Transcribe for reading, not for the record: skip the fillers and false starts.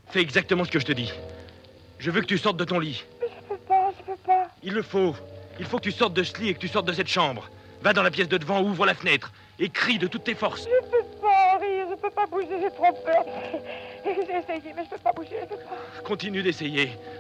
Fais exactement ce que je te dis. Je veux que tu sortes de ton lit. Mais je peux pas. Il le faut. Il faut que tu sortes de ce lit et que tu sortes de cette chambre. Va dans la pièce de devant, ouvre la fenêtre et crie de toutes tes forces. Je peux pas, Henri, je peux pas bouger, j'ai trop peur. J'ai essayé, mais je peux pas bouger, je peux pas. Continue d'essayer.